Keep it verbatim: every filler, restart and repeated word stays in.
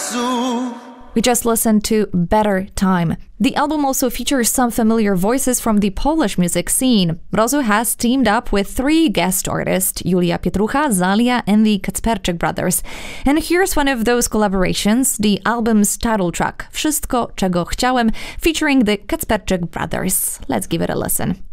czasów. We just listened to Better Time. The album also features some familiar voices from the Polish music scene, but also has teamed up with three guest artists, Julia Pietrucha, Zalia, and the Kacperczyk brothers. And here's one of those collaborations, the album's title track, Wszystko, czego chciałem, featuring the Kacperczyk brothers. Let's give it a listen.